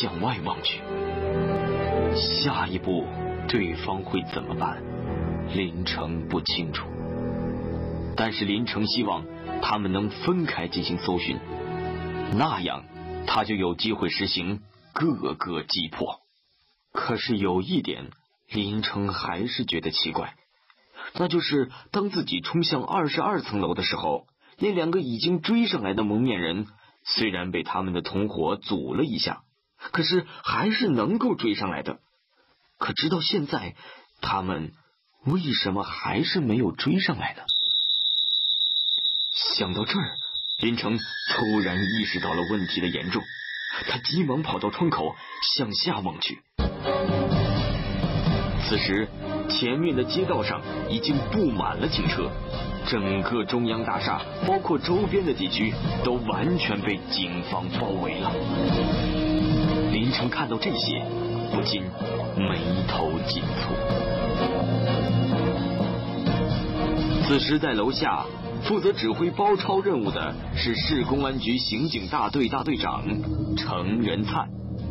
向外望去。下一步对方会怎么办，林城不清楚。但是林城希望他们能分开进行搜寻，那样他就有机会实行各个击破。可是有一点，林城还是觉得奇怪，那就是当自己冲向22层楼的时候，那两个已经追上来的蒙面人虽然被他们的同伙阻了一下，可是还是能够追上来的。可直到现在，他们为什么还是没有追上来呢？想到这儿，林城突然意识到了问题的严重，他急忙跑到窗口向下望去。此时前面的街道上已经布满了警车，整个中央大厦包括周边的地区都完全被警方包围了。林城看到这些，不禁眉头紧蹙。此时在楼下负责指挥包抄任务的是市公安局刑警大队大队长程仁灿。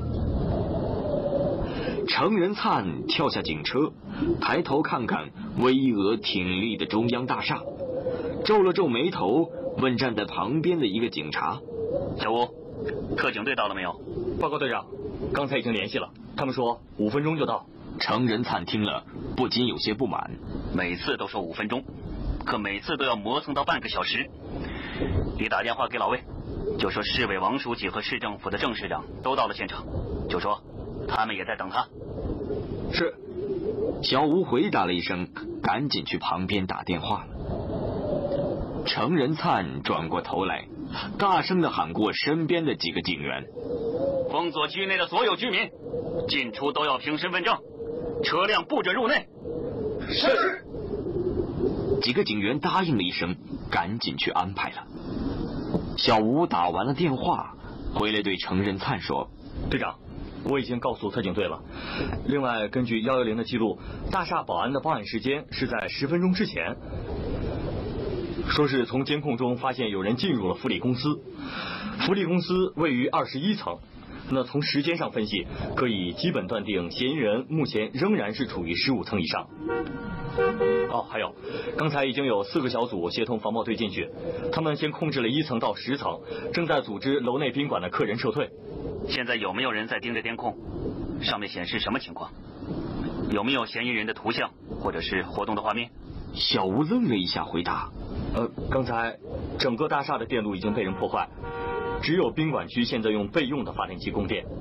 程仁灿跳下警车，抬头看看巍峨挺立的中央大厦，皱了皱眉头，问站在旁边的一个警察： 小吴，特警队到了没有？ 报告队长，刚才已经联系了，他们说5分钟就到。 程仁灿听了不禁有些不满， 每次都说5分钟，可每次都要磨蹭到半个小时。你打电话给老魏，就说市委王书记和市政府的郑市长都到了现场，就说他们也在等他。 是。 小吴回答了一声，赶紧去旁边打电话了。程仁灿转过头来，大声地喊过身边的几个警员： 封锁区内的所有居民进出都要凭身份证，车辆不准入内。 是。 几个警员答应了一声，赶紧去安排了。小吴打完了电话回来对程仁灿说： 队长，我已经告诉特警队了。另外根据110的记录，大厦保安的报案时间是在10分钟之前，说是从监控中发现有人进入了福利公司，福利公司位于21层。那从时间上分析，可以基本断定嫌疑人目前仍然是处于15层以上。哦，还有，刚才已经有4个小组协同防暴队进去，他们先控制了1层到10层，正在组织楼内宾馆的客人撤退。 现在有没有人在盯着监控？上面显示什么情况？有没有嫌疑人的图像或者是活动的画面？ 小吴愣了一下回答： 刚才整个大厦的电路已经被人破坏，只有宾馆区现在用备用的发电机供电。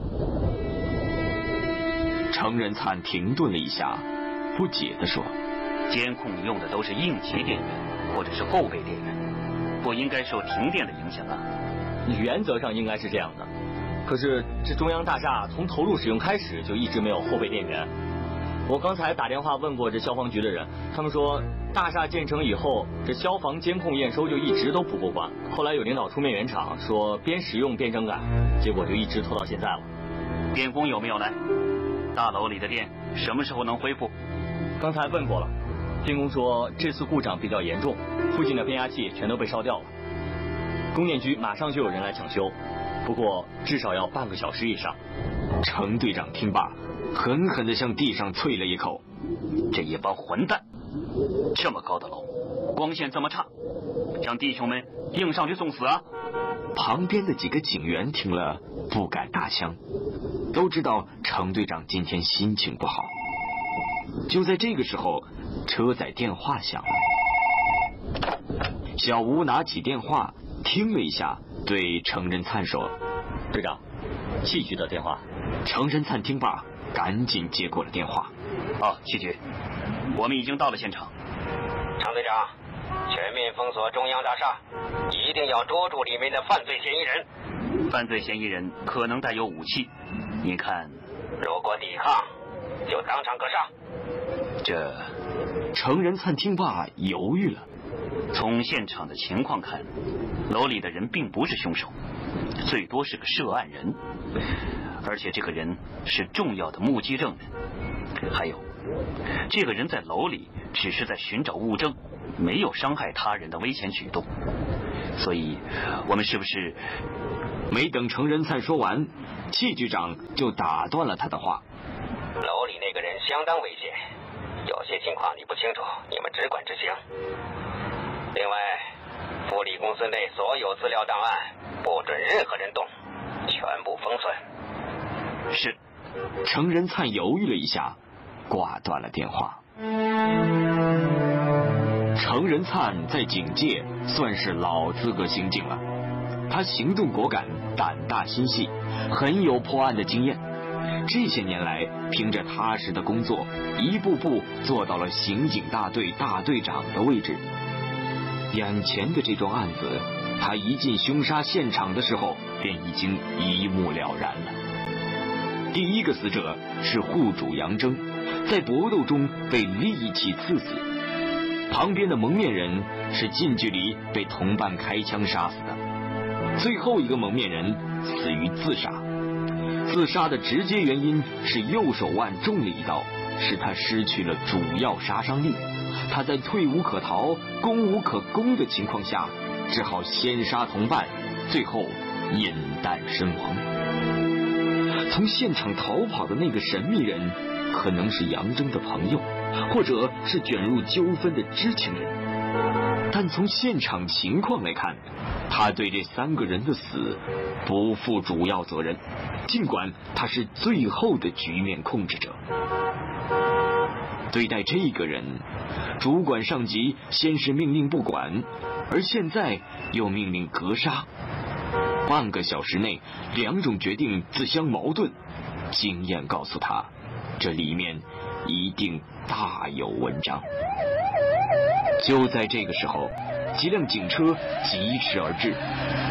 程仁灿停顿了一下，不解地说： 监控用的都是应急电源或者是后备电源，不应该受停电的影响啊。 原则上应该是这样的，可是这中央大厦从投入使用开始就一直没有后备电源。我刚才打电话问过这消防局的人，他们说大厦建成以后，这消防监控验收就一直都不过关。后来有领导出面圆场，说边使用边整改，结果就一直拖到现在了。 电工有没有来？大楼里的电什么时候能恢复？ 刚才问过了，电工说这次故障比较严重，附近的变压器全都被烧掉了。供电局马上就有人来抢修，不过至少要半个小时以上。 程队长听罢，狠狠地向地上啐了一口： 这一帮混蛋！这么高的楼，光线这么差，让弟兄们硬上去送死啊！ 旁边的几个警员听了不敢搭腔，都知道程队长今天心情不好。就在这个时候，车载电话响了。小吴拿起电话听了一下，对程仁灿说： 队长，气局的电话。 程仁灿听罢，赶紧接过了电话。 气局，我们已经到了现场。 程队长，全面封锁中央大厦，一定要捉住里面的犯罪嫌疑人。 犯罪嫌疑人可能带有武器，你看， 如果抵抗，就当场格杀。 程仁灿听罢犹豫了。 从现场的情况看，楼里的人并不是凶手，最多是个涉案人，而且这个人是重要的目击证人。还有，这个人在楼里只是在寻找物证，没有伤害他人的危险举动。 所以，我们是不是…… 没等程仁灿说完，戚局长就打断了他的话。 楼里那个人相当危险，有些情况你不清楚，你们只管执行。另外，富力公司内所有资料档案不准任何人动，全部封存。 是。 程仁灿犹豫了一下，挂断了电话。程仁灿在警界算是老资格刑警了，他行动果敢，胆大心细，很有破案的经验。这些年来，凭着踏实的工作，一步步做到了刑警大队大队长的位置。眼前的这桩案子，他一进凶杀现场的时候，便已经一目了然了。第一个死者是户主杨征，在搏斗中被利器刺死。旁边的蒙面人是近距离被同伴开枪杀死的。最后一个蒙面人死于自杀。自杀的直接原因是右手腕中了一刀，使他失去了主要杀伤力。他在退无可逃、攻无可攻的情况下，只好先杀同伴，最后饮弹身亡。从现场逃跑的那个神秘人，可能是杨征的朋友，或者是卷入纠纷的知情人。但从现场情况来看，他对这3个人的死不负主要责任，尽管他是最后的局面控制者。对待这个人，主管上级先是命令不管，而现在又命令格杀。半个小时内，2种决定自相矛盾。经验告诉他，这里面一定大有文章。就在这个时候，几辆警车疾驰而至，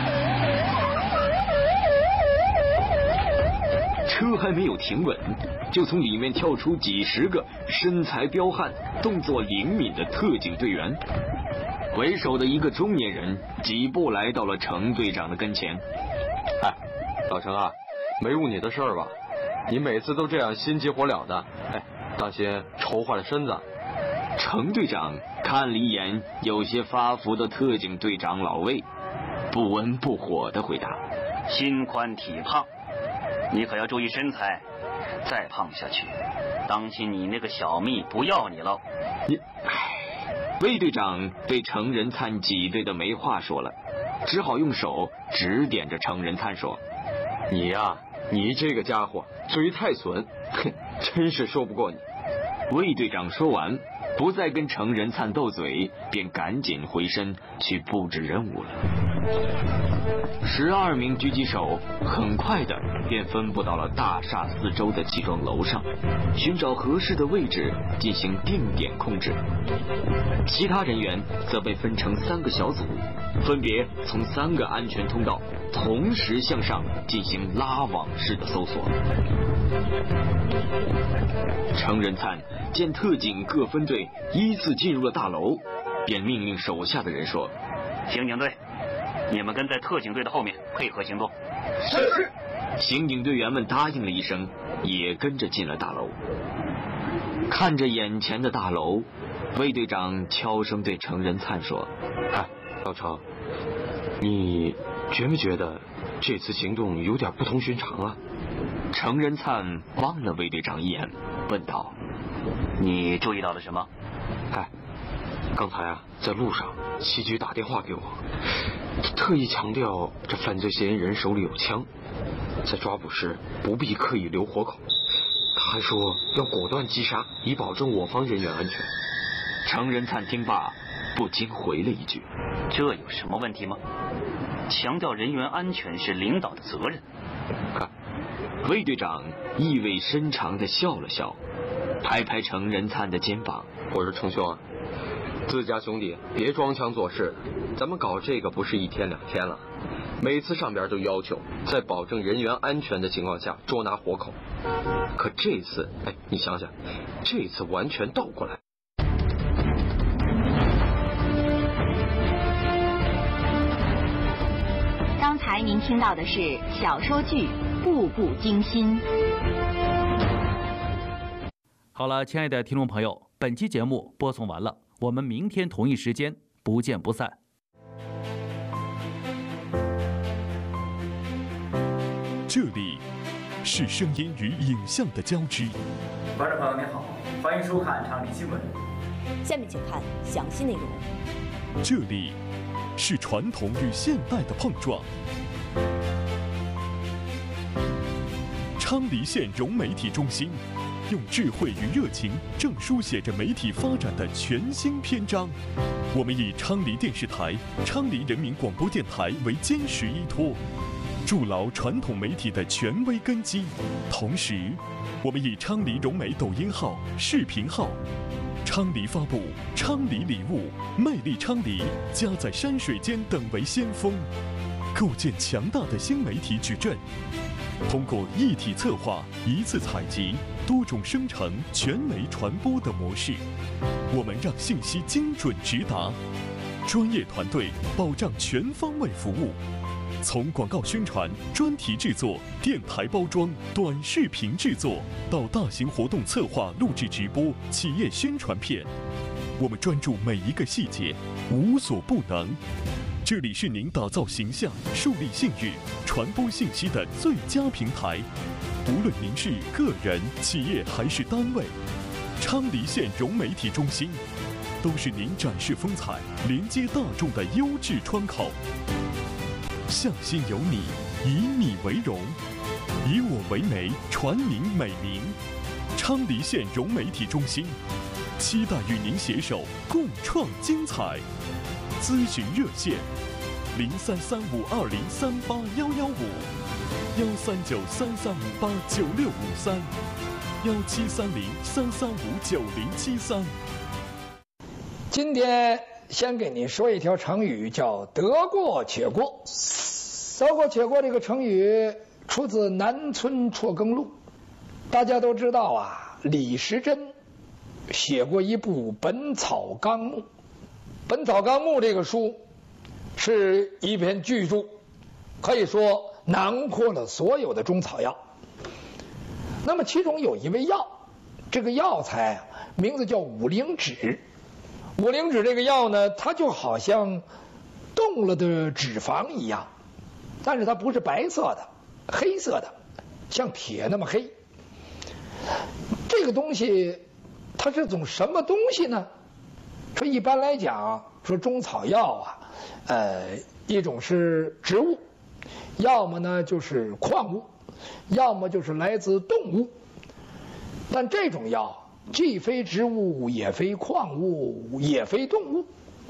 车还没有停稳，就从里面跳出几10个身材彪悍、动作灵敏的特警队员。为首的一个中年人几步来到了程队长的跟前。 哎，老程啊，没误你的事儿吧？你每次都这样心急火燎的，哎，当心愁坏了身子。 程队长看了一眼有些发福的特警队长老魏，不温不火的回答： 心宽体胖，你可要注意身材，再胖下去，当心你那个小蜜不要你了。 魏队长对程仁灿挤兑的没话说了，只好用手指点着程仁灿说： 你呀，你这个家伙嘴太损，哼，真是说不过你。 魏队长说完，不再跟程仁灿斗嘴，便赶紧回身去布置任务了。12名狙击手很快的便分布到了大厦4周的集装楼上，寻找合适的位置进行定点控制。其他人员则被分成3个小组，分别从3个安全通道同时向上进行拉网式的搜索。程仁灿见特警各分队依次进入了大楼，便命令手下的人说： 刑警队，你们跟在特警队的后面配合行动。 是。刑警队员们答应了一声，也跟着进了大楼。看着眼前的大楼，魏队长悄声对程仁灿说： 哎，老程，你觉没觉得这次行动有点不同寻常啊？ 程仁灿望了魏队长一眼，问道： 你注意到了什么？ 哎，刚才啊，在路上齐局打电话给我，特意强调这犯罪嫌疑人手里有枪，在抓捕时不必刻意留活口，他还说要果断击杀，以保证我方人员安全。 程仁灿听罢，不禁回了一句： 这有什么问题吗？强调人员安全是领导的责任。 看， 魏队长意味深长地笑了笑，拍拍程仁灿的肩膀： 我说程兄啊，自家兄弟别装腔作势，咱们搞这个不是1天2天了，每次上边都要求在保证人员安全的情况下捉拿活口，可这次，哎，你想想，这次完全倒过来。 刚才您听到的是小说剧《步步惊心》。 好了，亲爱的听众朋友，本期节目播送完了，我们明天同一时间不见不散。 这里是声音与影像的交织。 观众朋友您好，欢迎收看昌黎新闻。 下面请看详细内容。 这里是传统与现代的碰撞。昌黎县融媒体中心用智慧与热情，正书写着媒体发展的全新篇章。我们以昌黎电视台、昌黎人民广播电台为坚实依托，筑牢传统媒体的权威根基。同时，我们以昌黎融媒抖音号、视频号、昌黎发布、昌黎礼物、魅力昌黎、家在山水间等为先锋，构建强大的新媒体矩阵。通过一体策划、一次采集、多种生成、全媒传播的模式，我们让信息精准直达，专业团队保障全方位服务。从广告宣传、专题制作、电台包装、短视频制作，到大型活动策划、录制直播、企业宣传片，我们专注每一个细节，无所不能。这里是您打造形象、树立信誉、传播信息的最佳平台。无论您是个人、企业还是单位，昌黎县融媒体中心都是您展示风采、连接大众的优质窗口。向心有你，以你为荣，以我为媒，传您美名。昌黎县融媒体中心期待与您携手共创精彩。咨询热线：033520381155，1393389653，1730-3359073。 今天先给您说一条成语，叫得过且过。得过且过这个成语出自南村辍耕录。大家都知道啊，李时珍写过一部《本草纲目》。《本草纲目》这个书是一篇巨著，可以说囊括了所有的中草药。那么其中有一味药，这个药材名字叫五灵脂。五灵脂这个药呢，它就好像冻了的脂肪一样，但是它不是白色的，黑色的，像铁那么黑。这个东西它是种什么东西呢？说一般来讲，说中草药啊，一种是植物，要么呢就是矿物，要么就是来自动物。但这种药既非植物，也非矿物，也非动物，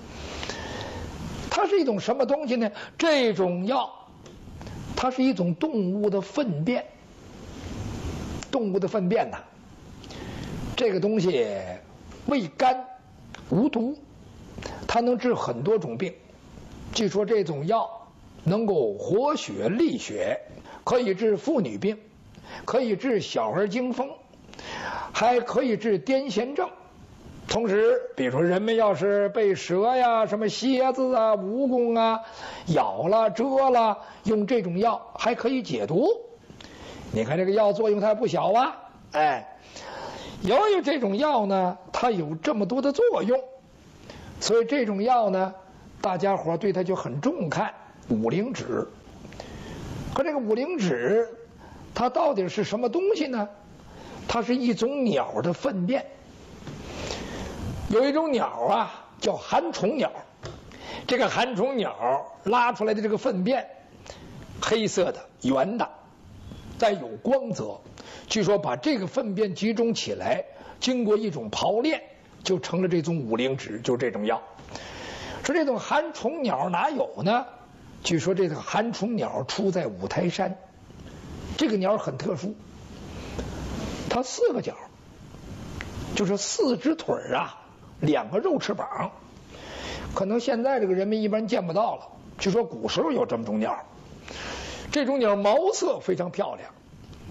它是一种什么东西呢？这种药它是一种动物的粪便。动物的粪便呐，这个东西味甘无毒，它能治很多种病。据说这种药能够活血利血，可以治妇女病，可以治小儿惊风，还可以治癫痫症。同时比如说人们要是被蛇呀、什么蝎子啊、蜈蚣啊咬了蛰了，用这种药还可以解毒。你看这个药作用它不小啊。由于这种药呢，它有这么多的作用，所以这种药呢，大家伙对它就很重看。五灵脂，可这个五灵脂它到底是什么东西呢？它是一种鸟的粪便。有一种鸟啊叫寒虫鸟，这个寒虫鸟拉出来的这个粪便黑色的、圆的，带有光泽。据说把这个粪便集中起来，经过一种刨炼，就成了这种五灵脂，就是这种药。说这种寒虫鸟哪有呢？据说这个寒虫鸟出在五台山。这个鸟很特殊，它4个脚，就是4只腿啊，2个肉翅膀。可能现在这个人们一般见不到了，据说古时候有这么种鸟。这种鸟毛色非常漂亮。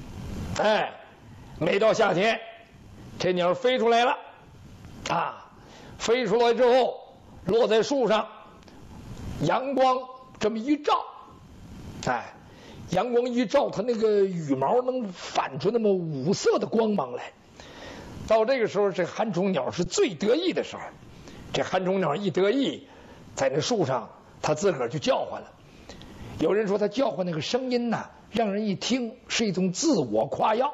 每到夏天，这鸟飞出来了飞出来之后落在树上，阳光这么一照，阳光一照，它那个羽毛能反出那么5色的光芒来。到这个时候，这寒虫鸟是最得意的时候。这寒虫鸟一得意，在那树上它自个儿就叫唤了。有人说它叫唤那个声音呢， 让人一听是一种自我夸耀。